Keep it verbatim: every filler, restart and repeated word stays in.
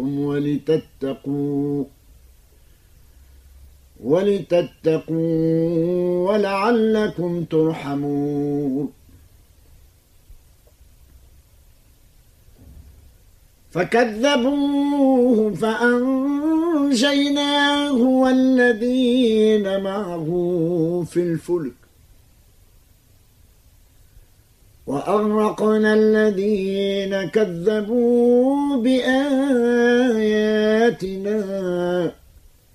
ولتتقوا ولتتقوا ولعلكم ترحمون فكذبوه فأنجيناه والذين معه في الفلك وأغرقنا الذين كذبوا بآياتنا